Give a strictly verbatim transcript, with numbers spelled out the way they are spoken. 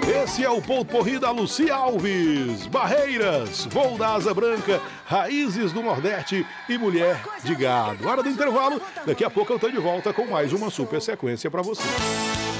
Esse é o Potpourri da Lucia Alves. Barreiras, Voo da Asa Branca, Raízes do Nordeste e Mulher de Gado. Hora do intervalo, daqui a pouco eu tô de volta com mais uma super sequência para você.